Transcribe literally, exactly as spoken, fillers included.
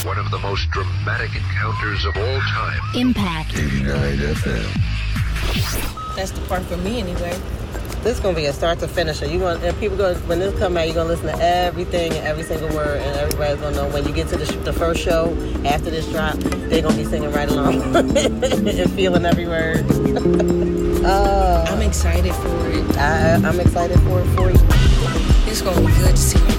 One of the most dramatic encounters of all time. Impact. eighty-nine F M. That's the part for me anyway. This is gonna be a start to finish. You going and people go when this come out, you're gonna listen to everything and every single word, and everybody's gonna know when you get to the, sh- the first show after this drop, they're gonna be singing right along and feeling every word. uh, I'm excited for it. I, I'm excited for it for you. It's gonna be good to see